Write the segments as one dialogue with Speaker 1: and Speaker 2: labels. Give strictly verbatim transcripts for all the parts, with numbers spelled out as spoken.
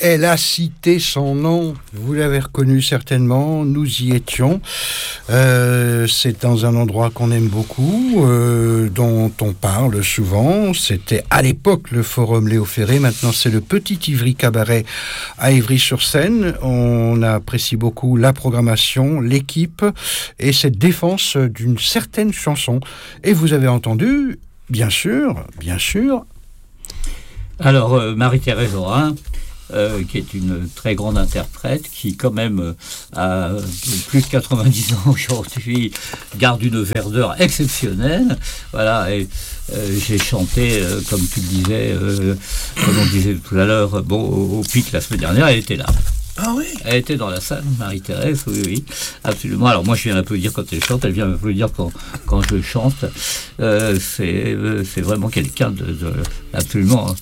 Speaker 1: elle a cité son nom, vous l'avez reconnu certainement, nous y étions. Euh, c'est dans un endroit qu'on aime beaucoup, euh, dont on parle souvent. C'était à l'époque le Forum Léo Ferré, maintenant c'est le Petit Ivry Cabaret à Ivry-sur-Seine. On apprécie beaucoup la programmation, l'équipe et cette défense d'une certaine chanson. Et vous avez entendu, bien sûr, bien sûr...
Speaker 2: Alors, euh, Marie-Thérèse Orin, euh, qui est une très grande interprète, qui quand même euh, a plus de quatre-vingt-dix ans aujourd'hui, garde une verdeur exceptionnelle. Voilà, et euh, j'ai chanté, euh, comme tu le disais, euh, comme on disait tout à l'heure, bon, au, au Pic la semaine dernière, elle était là.
Speaker 3: Ah oui.
Speaker 2: Elle était dans la salle, Marie-Thérèse, oui, oui, absolument. Alors moi, je viens applaudir quand elle chante, elle vient m'applaudir quand, quand je chante. Euh, c'est, euh, c'est vraiment quelqu'un de, de absolument...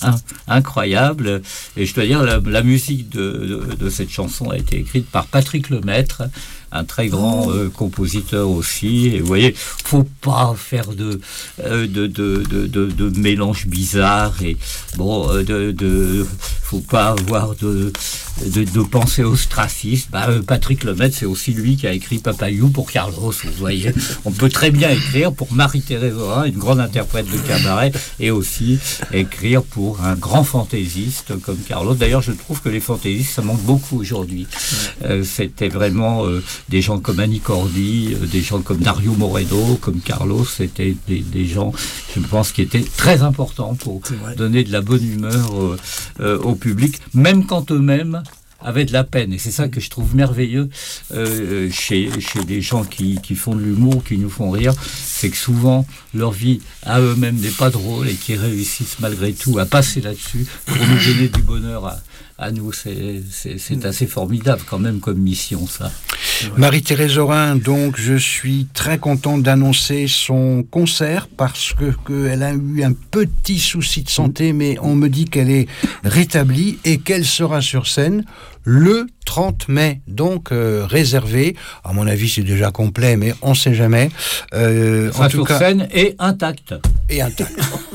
Speaker 2: incroyable, et je dois dire la, la musique de, de, de cette chanson a été écrite par Patrick Lemaître, un très grand euh, compositeur aussi, et vous voyez, faut pas faire de euh, de, de, de, de, de mélange bizarre, et bon, euh, de, de faut pas avoir de de, de pensée ostraciste. Bah, euh, Patrick Lemaître, c'est aussi lui qui a écrit Papayou pour Carlos, vous voyez. On peut très bien écrire pour Marie-Thérèse Orin, une grande interprète de cabaret, et aussi écrire pour un grand fantaisiste comme Carlos. D'ailleurs, je trouve que les fantaisistes, ça manque beaucoup aujourd'hui. Euh, c'était vraiment euh, des gens comme Annie Cordy, euh, des gens comme Dario Moreno, comme Carlos, c'était des, des gens, je pense, qui étaient très importants pour donner de la bonne humeur euh, euh, au public, même quand eux-mêmes avaient de la peine. Et c'est ça que je trouve merveilleux euh, chez, chez des gens qui, qui font de l'humour, qui nous font rire, c'est que souvent leur vie à eux-mêmes n'est pas drôle et qu'ils réussissent malgré tout à passer là-dessus pour nous donner du bonheur à, à nous. C'est, c'est, c'est assez formidable quand même comme mission, ça.
Speaker 1: Marie-Thérèse Orin, donc je suis très content d'annoncer son concert parce que qu'elle a eu un petit souci de santé, mais on me dit qu'elle est rétablie et qu'elle sera sur scène le trente mai, donc euh, réservé. À mon avis, c'est déjà complet, mais on ne sait jamais.
Speaker 2: Euh, en tout sur cas, scène et intacte.
Speaker 1: Et intacte.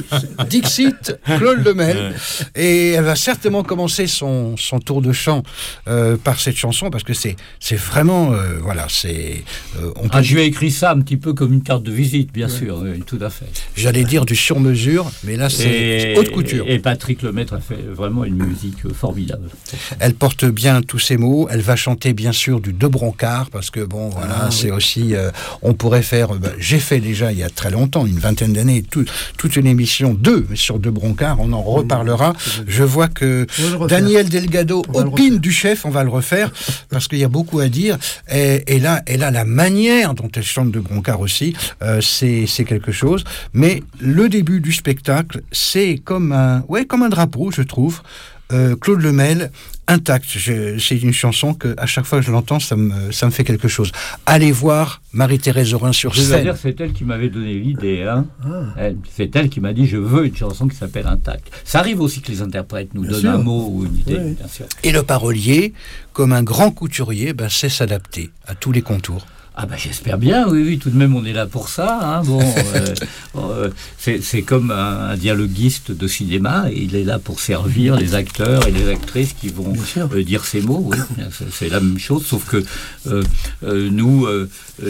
Speaker 1: Dixit, Claude Lemel. Et elle va certainement commencer son, son tour de chant euh, par cette chanson, parce que c'est, c'est vraiment... Euh, voilà, c'est...
Speaker 2: Euh, on peut... ah, je lui ai écrit ça un petit peu comme une carte de visite, bien ouais. sûr, oui, tout à fait.
Speaker 1: J'allais dire du sur-mesure, mais là, c'est et, haute couture.
Speaker 2: Et Patrick Lemaître a fait vraiment une musique formidable.
Speaker 1: Elle porte bien tous ces mots. Elle va chanter bien sûr du De Broncard, parce que bon voilà, ah, c'est oui. aussi euh, on pourrait faire euh, bah, j'ai fait déjà il y a très longtemps, une vingtaine d'années, tout, toute une émission deux sur De Broncard, on en reparlera. Je vois que Daniel Delgado opine du chef, on va le refaire parce qu'il y a beaucoup à dire, et, et là et là la manière dont elle chante De Broncard aussi, euh, c'est, c'est quelque chose, mais le début du spectacle, c'est comme un ouais comme un drapeau, je trouve. Euh, Claude Lemel, intact. Je, c'est une chanson que à chaque fois que je l'entends, ça me, ça me fait quelque chose. Allez voir Marie-Thérèse Orin sur
Speaker 2: je
Speaker 1: scène.
Speaker 2: Dire, c'est elle qui m'avait donné l'idée. Hein. Ah. Elle, c'est elle qui m'a dit je veux une chanson qui s'appelle Intact. Ça arrive aussi que les interprètes nous bien donnent sûr. Un mot ou une idée. Oui. Bien sûr.
Speaker 1: Et le parolier, comme un grand couturier, ben, sait s'adapter à tous les contours.
Speaker 2: Ah ben j'espère bien, oui, oui, tout de même on est là pour ça. Hein. Bon, euh, euh, c'est, c'est comme un, un dialoguiste de cinéma, il est là pour servir les acteurs et les actrices qui vont euh, dire ces mots. Oui, c'est, c'est la même chose, sauf que euh, euh, nous, euh,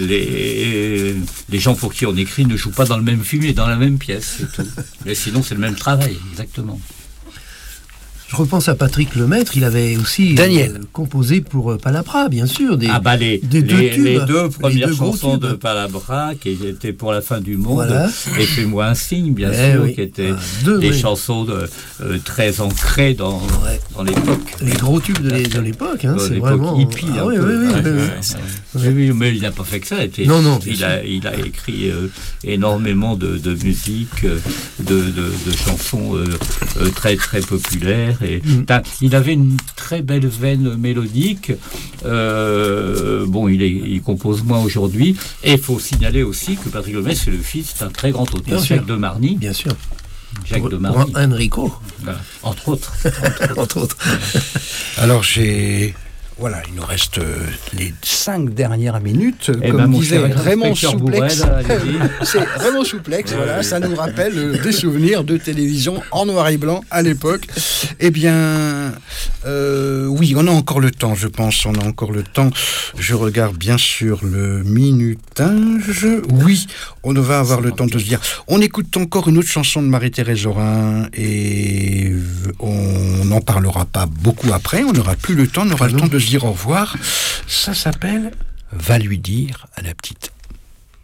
Speaker 2: les, les gens pour qui on écrit ne jouent pas dans le même film et dans la même pièce, c'est tout. Mais sinon c'est le même travail, exactement.
Speaker 3: Je repense à Patrick Lemaître, il avait aussi
Speaker 1: Daniel.
Speaker 3: Euh, composé pour euh, Palabra, bien sûr. Des,
Speaker 2: ah bah les,
Speaker 3: des
Speaker 2: les,
Speaker 3: deux tubes,
Speaker 2: les deux premières
Speaker 3: les deux
Speaker 2: chansons de Palabra, qui étaient pour la fin du monde,
Speaker 3: voilà.
Speaker 2: et Fais-moi un signe, bien
Speaker 3: eh
Speaker 2: sûr,
Speaker 3: oui.
Speaker 2: qui étaient
Speaker 3: ah, deux,
Speaker 2: des
Speaker 3: oui.
Speaker 2: chansons de, euh, très ancrées dans, ouais. dans l'époque.
Speaker 3: Les gros tubes de, les, de l'époque, hein,
Speaker 2: de
Speaker 3: c'est
Speaker 2: l'époque
Speaker 3: vraiment...
Speaker 2: hippie.
Speaker 3: Ah, oui, oui, oui,
Speaker 2: ouais,
Speaker 3: oui,
Speaker 2: ouais,
Speaker 3: oui.
Speaker 2: Ouais. Oui, mais il n'a pas fait que ça. Était,
Speaker 3: non, non,
Speaker 2: il, a, il a écrit euh, énormément de, de musique, euh, de, de, de chansons euh, euh, très, très populaires. Et, mm. Il avait une très belle veine mélodique. Euh, bon, il, est, il compose moins aujourd'hui. Et il faut signaler aussi que Patrick Lemaître, c'est le fils d'un très grand auteur, Jacques de Marny.
Speaker 3: Bien sûr.
Speaker 2: Jacques
Speaker 3: pour,
Speaker 2: de Marny.
Speaker 3: Pour Enrico.
Speaker 2: Voilà. Entre autres.
Speaker 3: Entre autres.
Speaker 1: Alors, j'ai... voilà, il nous reste euh, les cinq dernières minutes.
Speaker 2: Eh
Speaker 1: comme
Speaker 2: ben, mon
Speaker 1: disait
Speaker 2: cher
Speaker 1: Raymond
Speaker 2: inspecteur
Speaker 1: Souplex.
Speaker 2: Bourrel, allez-y.
Speaker 1: C'est Raymond Souplex, voilà, ça nous rappelle euh, des souvenirs de télévision en noir et blanc à l'époque. Eh bien, euh, oui, on a encore le temps, je pense, on a encore le temps. Je regarde bien sûr le minutage. Oui, on va avoir le temps de se dire. On écoute encore une autre chanson de Marie-Thérèse Orin et on n'en parlera pas beaucoup après, on n'aura plus le temps, on aura le temps de se dire au revoir. Ça s'appelle « Va lui dire à la petite